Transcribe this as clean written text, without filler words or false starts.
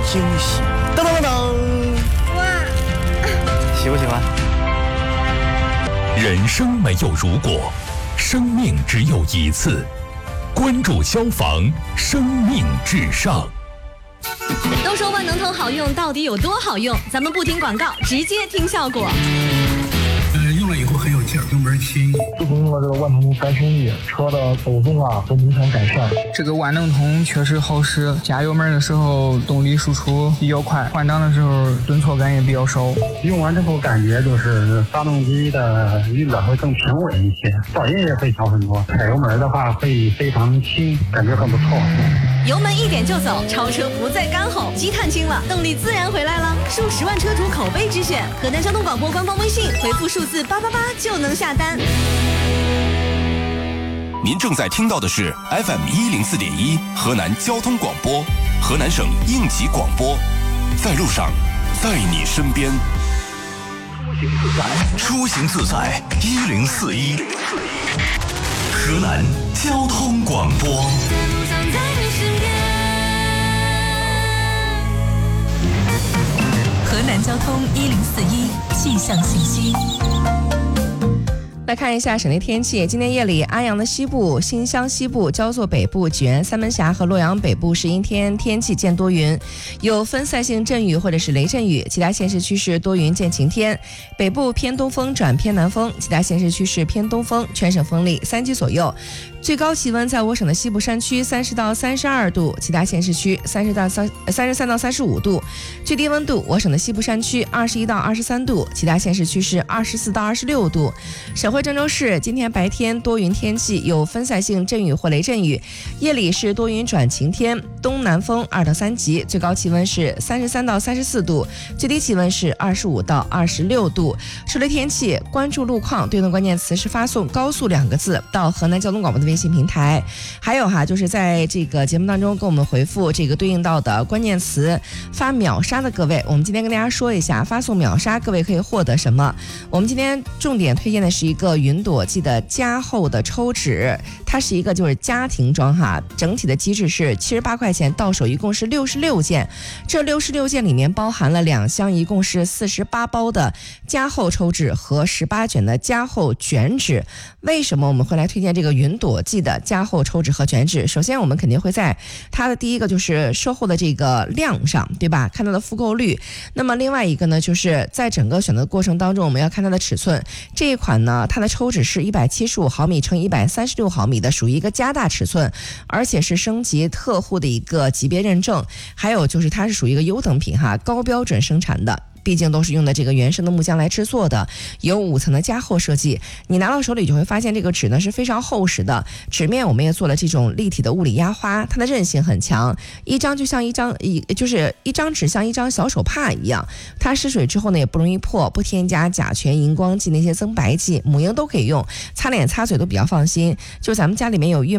惊喜。噔噔噔噔！ 哇， 喜不喜欢？ 人生没有如果，生命只有一次。关注消防，生命至上。 都说万能通好用，到底有多好用？咱们不听广告，直接听效果。 用了以后很有劲儿，油门轻。 自从用了这个万能通3升1，车的走动啊都明显改善。 这个万能通确实好使，加油门的时候动力输出比较快，换挡的时候顿挫感也比较少。 用完之后感觉就是发动机的运转会更平稳一些，噪音也会小很多。踩油门的话会非常轻，感觉很不错。 油门一点就走，超车不再干吼，积碳轻了，动力自然回来了。数10万车主口碑之选，河南交通广播官方微信回复数字888就能下单。 您正在听到的是 FM104.1河南交通广播，河南省应急广播，在路上，在你身边。出行自在1041，河南交通广播。 河南交通1041气象信息。 来看一下省内天气，今天夜里安阳的西部、新乡西部、焦作北部、济源、三门峡和洛阳北部是阴天，天气见多云，有分散性阵雨或者是雷阵雨，其他县市区是多云见晴天，北部偏东风转偏南风，其他县市区是偏东风，全省风力3级左右。最高气温在我省的西部山区30到32度，其他县市区33到35度。最低温度我省的西部山区21到23度，其他县市区是24到26度。省会郑州市今天白天多云天气，有分散性阵雨或雷阵雨，夜里是多云转晴天，东南风2到3级，最高气温是33到34度，最低气温是25到26度。受雷天气，关注路况，对应的关键词是发送高速2个字到河南交通广播的微信平台。还有就是在这个节目当中跟我们回复这个对应到的关键词发秒杀的各位，我们今天跟大家说一下发送秒杀各位可以获得什么。我们今天重点推荐的是一个云朵记的加厚的抽纸，它是一个就是家庭装整体的机制是78块钱到手，一共是66件，这66件里面包含了2箱，一共是48包的加厚抽纸和18卷的加厚卷纸。为什么我们会来推荐这个云朵记的加厚抽纸和卷纸？首先我们肯定会在它的第一个就是售后的这个量上，对吧？看它的复购率。那么另外一个呢，就是在整个选择过程当中，我们要看它的尺寸。这一款呢，它的抽纸是175毫米乘136毫米的，属于一个加大尺寸，而且是升级特户的一个级别认证。还有就是它是属于一个优等品高标准生产的。毕竟都是用的这个原生的木浆来制作的，有5层的加厚设计。你拿到手里就会发现这个纸呢是非常厚实的，纸面我们也做了这种立体的物理压花，它的韧性很强，一张就像一张纸像一张小手帕一样，它湿水之后呢也不容易破，不添加甲醛、荧光剂那些增白剂，母婴都可以用，擦脸擦嘴都比较放心。就咱们家里面有孕